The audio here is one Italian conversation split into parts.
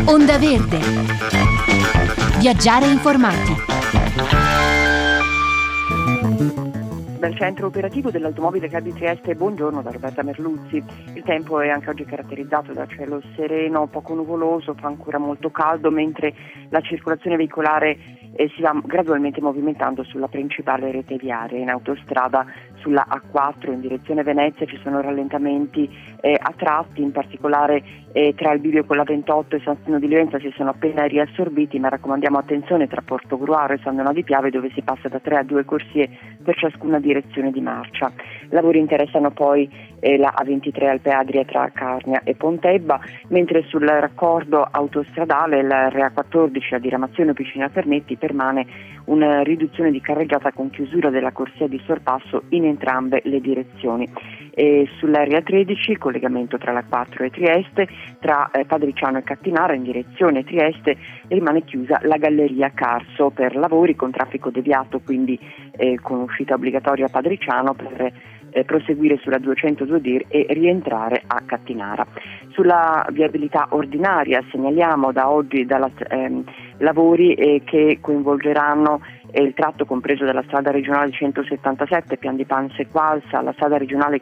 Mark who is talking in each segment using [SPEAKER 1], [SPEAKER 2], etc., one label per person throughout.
[SPEAKER 1] Onda Verde. Viaggiare informati.
[SPEAKER 2] Dal centro operativo dell'automobile Club di Trieste, buongiorno da Roberta Merluzzi. Il tempo è anche oggi caratterizzato da cielo sereno, poco nuvoloso, fa ancora molto caldo, mentre la circolazione veicolare si va gradualmente movimentando sulla principale rete viaria. In autostrada sulla A4 in direzione Venezia ci sono rallentamenti a tratti, in particolare tra il bivio con la 28 e San Stino di Livenza si sono appena riassorbiti, ma raccomandiamo attenzione tra Portogruaro e San Donà di Piave, dove si passa da 3 a 2 corsie per ciascuna direzione di marcia. Lavori interessano poi la A23 Alpe Adria tra Carnia e Pontebba, mentre sul raccordo autostradale la RA14 a diramazione Piscina Pernetti permane una riduzione di carreggiata con chiusura della corsia di sorpasso in entrambe le direzioni. E sull'area 13, collegamento tra la 4 e Trieste, tra Padriciano e Cattinara in direzione Trieste, rimane chiusa la galleria Carso per lavori con traffico deviato, quindi con uscita obbligatoria a Padriciano per proseguire sulla 202 DIR e rientrare a Cattinara. Sulla viabilità ordinaria segnaliamo da oggi lavori che coinvolgeranno il tratto compreso dalla strada regionale 177 Pian di Panse Qualsa, la strada regionale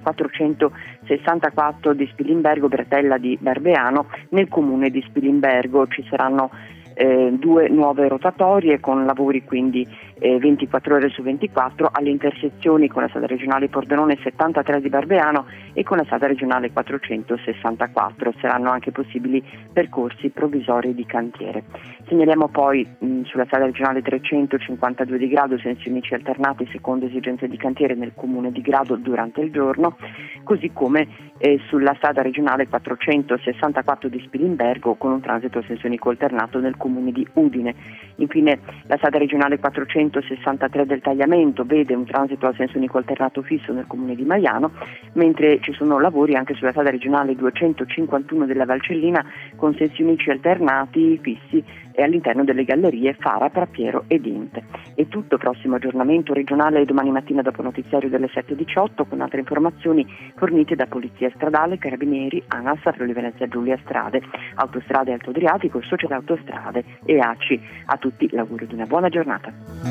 [SPEAKER 2] 464 di Spilimbergo Bretella di Barbeano nel comune di Spilimbergo. Ci saranno 2 nuove rotatorie con lavori quindi 24 ore su 24 alle intersezioni con la strada regionale Pordenone 73 di Barbeano e con la strada regionale 464. Saranno anche possibili percorsi provvisori di cantiere. Segnaliamo poi sulla strada regionale 352 di Grado sensi unici alternati secondo esigenze di cantiere nel comune di Grado durante il giorno, così come sulla strada regionale 464 di Spilimbergo con un transito a senso unico alternato nel comune di Udine. Infine la strada regionale 463 del Tagliamento vede un transito a senso unico alternato fisso nel comune di Maiano, mentre ci sono lavori anche sulla strada regionale 251 della Valcellina con sensi unici alternati fissi e all'interno delle gallerie Fara, Prapiero e Dinte. È tutto, prossimo aggiornamento regionale domani mattina dopo notiziario delle 7:18 con altre informazioni fornite da Polizia Stradale, Carabinieri, ANAS, Friuli Venezia Giulia Strade, Autostrade Alto Adriatico, Società Autostrade e ACI. A tutti l'augurio di una buona giornata.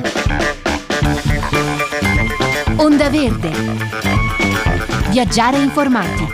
[SPEAKER 1] Onda Verde. Viaggiare informati.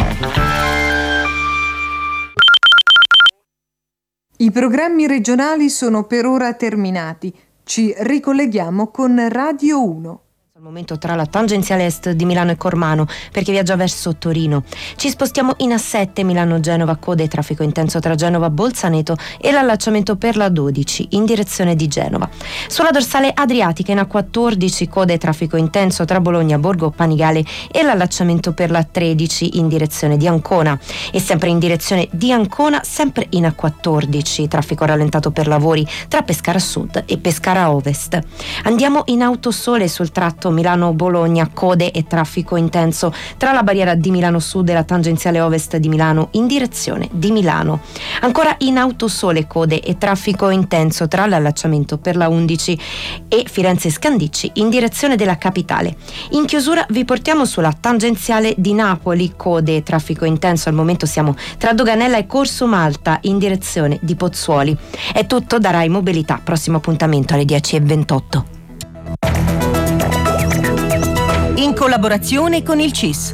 [SPEAKER 3] I programmi regionali sono per ora terminati. Ci ricolleghiamo con Radio 1.
[SPEAKER 4] Al momento tra la tangenziale est di Milano e Cormano, perché viaggia verso Torino. Ci spostiamo in A7 Milano-Genova, code e traffico intenso tra Genova Bolzaneto e l'allacciamento per la 12 in direzione di Genova. Sulla dorsale adriatica in A14 code e traffico intenso tra Bologna, Borgo Panigale e l'allacciamento per la 13 in direzione di Ancona. E sempre in direzione di Ancona, sempre in A14 traffico rallentato per lavori tra Pescara Sud e Pescara Ovest. Andiamo in Autosole sul tratto Milano-Bologna, code e traffico intenso tra la barriera di Milano Sud e la tangenziale ovest di Milano in direzione di Milano. Ancora in Autosole, code e traffico intenso tra l'allacciamento per la 11 e Firenze Scandicci in direzione della capitale. In chiusura vi portiamo sulla tangenziale di Napoli, code e traffico intenso. Al momento siamo tra Doganella e Corso Malta in direzione di Pozzuoli. È tutto da Rai Mobilità, prossimo appuntamento alle 10:28.
[SPEAKER 5] In collaborazione con il CIS.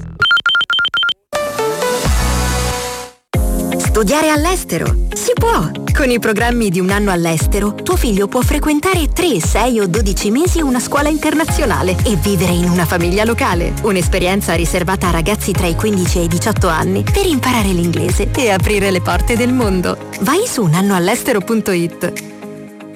[SPEAKER 6] Studiare all'estero? Si può! Con i programmi di un anno all'estero, tuo figlio può frequentare 3, 6 o 12 mesi una scuola internazionale e vivere in una famiglia locale. Un'esperienza riservata a ragazzi tra i 15 e i 18 anni per imparare l'inglese e aprire le porte del mondo. Vai su unannoall'estero.it.